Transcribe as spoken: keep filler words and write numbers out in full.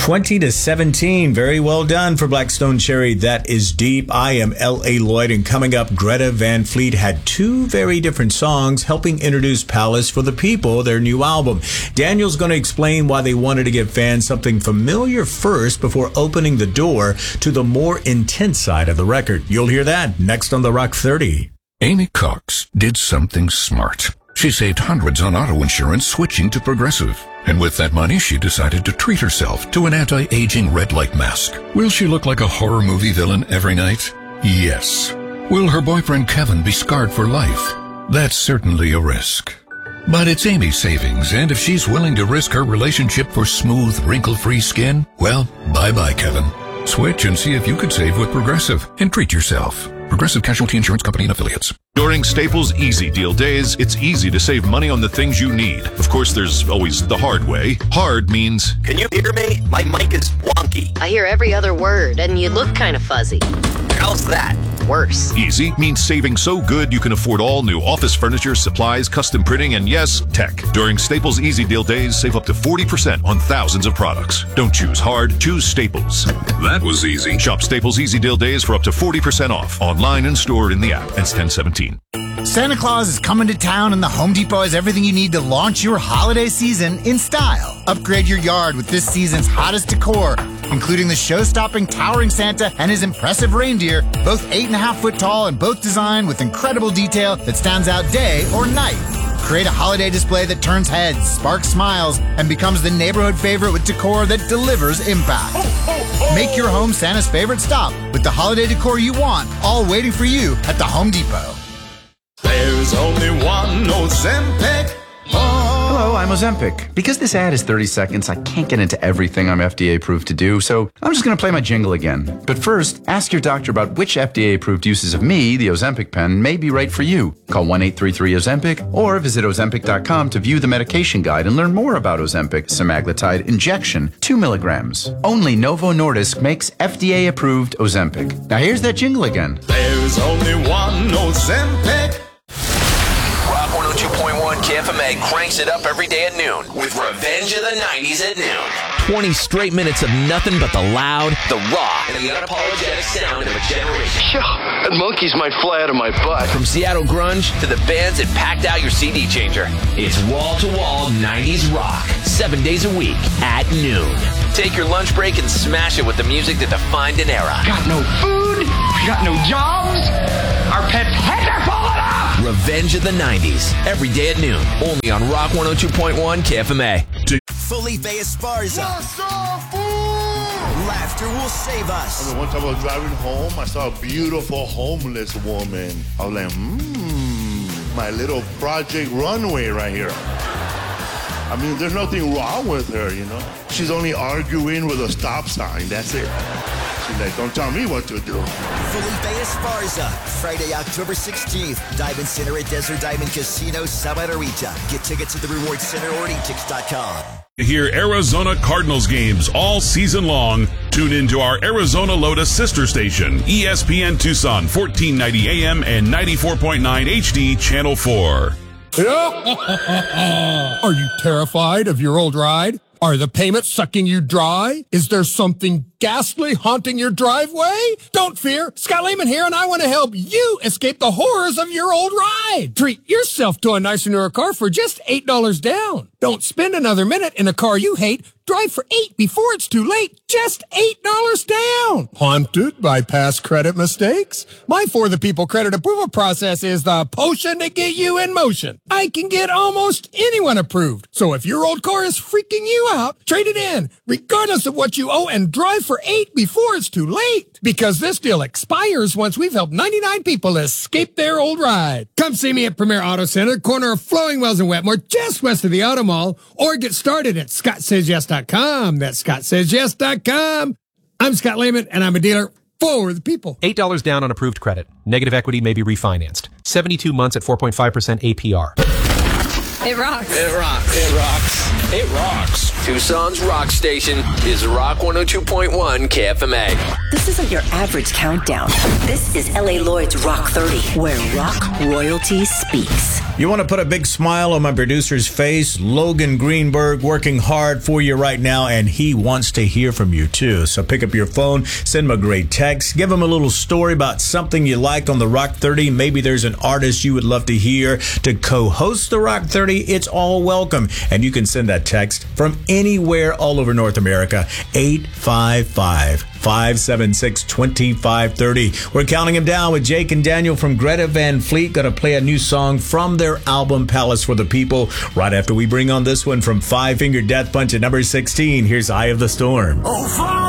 twenty to seventeen. Very well done for Blackstone Cherry. That is deep. I am L A. Lloyd, and coming up, Greta Van Fleet had two very different songs helping introduce Palace for the People, their new album. Daniel's going to explain why they wanted to give fans something familiar first before opening the door to the more intense side of the record. You'll hear that next on the Rock thirty. Amy Cox did something smart. She saved hundreds on auto insurance switching to Progressive. And with that money, she decided to treat herself to an anti-aging red light mask. Will she look like a horror movie villain every night? Yes. Will her boyfriend Kevin be scarred for life? That's certainly a risk. But it's Amy's savings, and if she's willing to risk her relationship for smooth, wrinkle-free skin, well, bye-bye, Kevin. Switch and see if you could save with Progressive and treat yourself. Progressive Casualty Insurance Company and Affiliates. During Staples Easy Deal Days, it's easy to save money on the things you need. Of course, there's always the hard way. Hard means... Can you hear me? My mic is wonky. I hear every other word, and you look kind of fuzzy. How's that? Worse. Easy means saving so good you can afford all new office furniture, supplies, custom printing, and yes, tech. During Staples Easy Deal Days, save up to forty percent on thousands of products. Don't choose hard, choose Staples. That was easy. Shop Staples Easy Deal Days for up to forty percent off. Online and stored in the app. Ends ten seventeen. Santa Claus is coming to town, and the Home Depot has everything you need to launch your holiday season in style. Upgrade your yard with this season's hottest decor, including the show-stopping towering Santa and his impressive reindeer, both eight and a half foot tall and both designed with incredible detail that stands out day or night. Create a holiday display that turns heads, sparks smiles, and becomes the neighborhood favorite with decor that delivers impact. Make your home Santa's favorite stop with the holiday decor you want, all waiting for you at the Home Depot. There's only one Ozempic. Hello, I'm Ozempic. Because this ad is thirty seconds, I can't get into everything I'm F D A approved to do, so I'm just going to play my jingle again. But first, ask your doctor about which F D A approved uses of me, the Ozempic pen, may be right for you. Call one eight three three Ozempic or visit Ozempic dot com to view the medication guide and learn more about Ozempic semaglutide injection, two milligrams. Only Novo Nordisk makes F D A approved Ozempic. Now here's that jingle again. There's only one Ozempic. Rock one oh two point one K F M A cranks it up every day at noon with Revenge of the nineties at noon. twenty straight minutes of nothing but the loud, the raw, and the unapologetic sound of a generation. That monkey's might fly out of my butt. from Seattle grunge To the bands that packed out your C D changer. It's wall-to-wall nineties rock, seven days a week at noon. Take your lunch break and smash it with the music that defined an era. Got no food, got no jobs, our pets' heads are falling off. Revenge of the nineties, every day at noon, only on Rock one oh two point one K F M A. Felipe Esparza. Laughter will save us. I mean, one time I was driving home, I saw a beautiful homeless woman. I was like, mmm, my little Project Runway right here. I mean, there's nothing wrong with her, you know? She's only arguing with a stop sign, that's it. She's like, don't tell me what to do. Felipe Esparza, Friday, October sixteenth. Diamond Center at Desert Diamond Casino, Santa Rita. Get tickets at the Reward Center or e tix dot com. To hear Arizona Cardinals games all season long, tune in to our Arizona Lotus sister station, E S P N Tucson, fourteen ninety A M and ninety-four point nine H D, Channel four. Are you terrified of your old ride? Are the payments sucking you dry? Is there something ghastly haunting your driveway? Don't fear. Scott Lehman here, and I want to help you escape the horrors of your old ride. Treat yourself to a nicer, newer car for just eight dollars down. Don't spend another minute in a car you hate. Drive for eight before it's too late. Just eight dollars down. Haunted by past credit mistakes? My For the People credit approval process is the potion to get you in motion. I can get almost anyone approved. So if your old car is freaking you out, trade it in, regardless of what you owe, and drive for eight before it's too late. Because this deal expires once we've helped ninety-nine people escape their old ride. Come see me at Premier Auto Center, corner of Flowing Wells and Wetmore, just west of the Auto Mall, or get started at scott says yes dot com. That's scott says yes dot com. I'm Scott Lehman, and I'm a dealer for the people. eight dollars down on approved credit. Negative equity may be refinanced. seventy-two months at four point five percent A P R. It rocks. It rocks. It rocks. It rocks. Tucson's rock station is Rock one oh two point one K F M A. This isn't your average countdown. This is L A. Lloyd's Rock thirty, where rock royalty speaks. You want to put a big smile on my producer's face? Logan Greenberg working hard for you right now, and he wants to hear from you too. So pick up your phone, send him a great text, give him a little story about something you liked on the Rock thirty. Maybe there's an artist you would love to hear to co-host the Rock thirty. It's all welcome. And you can send that text from anywhere all over North America. eight five five, five seven six, two five three zero. We're counting him down with Jake and Daniel from Greta Van Fleet. Going to play a new song from their album Palace for the People right after we bring on this one from Five Finger Death Punch at number sixteen. Here's Eye of the Storm. Oh, Father.